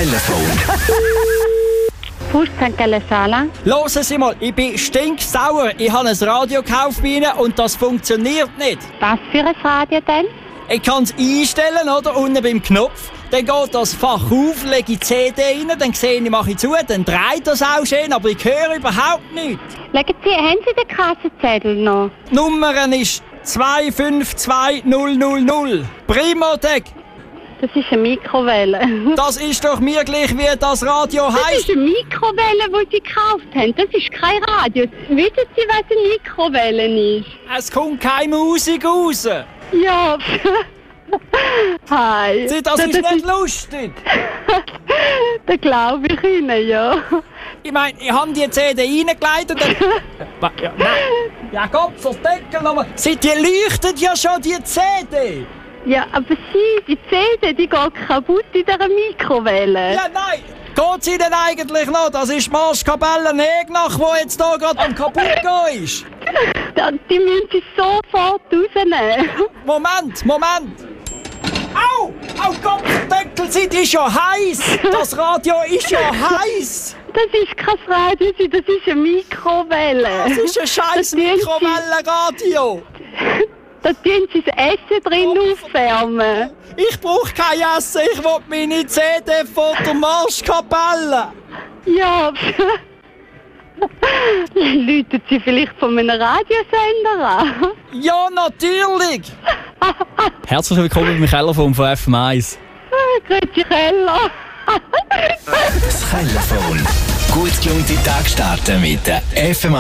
Telefon. Fuß St. Gallen. Hören Sie mal, ich bin stinksauer. Ich habe ein Radio gekauft bei Ihnen und das funktioniert nicht. Was für ein Radio denn? Ich kann es einstellen, oder? Unten beim Knopf. Dann geht das Fach auf, lege die CD rein, dann sehe ich, mache ich zu, dann dreht das auch schön, aber ich höre überhaupt nichts. Haben Sie den Kassenzettel noch? Die Nummer ist 252000. Primotec. Das ist eine Mikrowelle. Das ist doch mir gleich, wie das Radio Das heisst. ist eine Mikrowelle, die Sie gekauft haben. Das ist kein Radio. Wissen Sie, was eine Mikrowelle ist? Es kommt keine Musik raus. Ja. Hi. Das ist nicht lustig. Das glaube ich Ihnen, ja. Ich meine, ich habe die CD reingelegt und dann... Ja, nein. Ja Gott, verdeckel nochmal. Die leuchtet ja schon, die CD. Ja, aber die CD, die geht kaputt in dieser Mikrowelle. Ja, nein. Geht sie denn eigentlich noch? Das ist die Marschkapelle Negnach, die jetzt hier gerade kaputt gehen ist. Die müssen Sie sofort rausnehmen. Moment. Au! Au Gott, verdeckel sie, die ist ja heiß. Das Radio ist ja heiß. Das ist kein Radio, das ist eine Mikrowelle. Das ist ein scheiß Mikrowellenradio. Da tun Sie das Essen drin aufwärmen. Ich brauche kein Essen, ich will meine CD von der Marschkapelle. Ja, läuten Sie vielleicht von einem Radiosender an? Ja, natürlich. Herzlich willkommen beim Kellerfon von FM1. Grüezi Keller. Das Telefon. Gut gelaunte Tag starten mit der FM1.